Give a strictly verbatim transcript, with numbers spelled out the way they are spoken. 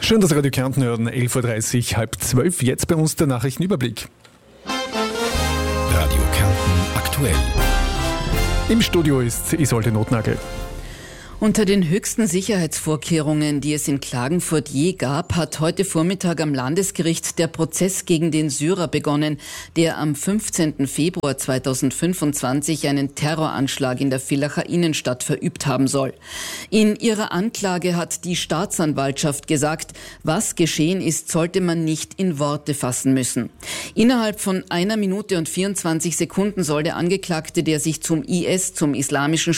Schön, dass Sie Radio Kärnten hören, elf Uhr dreißig, halb zwölf. Jetzt bei uns der Nachrichtenüberblick. Radio Kärnten aktuell. Im Studio ist Isolde Notnagel. Unter den höchsten Sicherheitsvorkehrungen, die es in Klagenfurt je gab, hat heute Vormittag am Landesgericht der Prozess gegen den Syrer begonnen, der am fünfzehnten Februar zweitausendfünfundzwanzig einen Terroranschlag in der Villacher Innenstadt verübt haben soll. In ihrer Anklage hat die Staatsanwaltschaft gesagt, was geschehen ist, sollte man nicht in Worte fassen müssen. Innerhalb von einer Minute und vierundzwanzig Sekunden soll der Angeklagte, der sich zum I S, zum Islamischen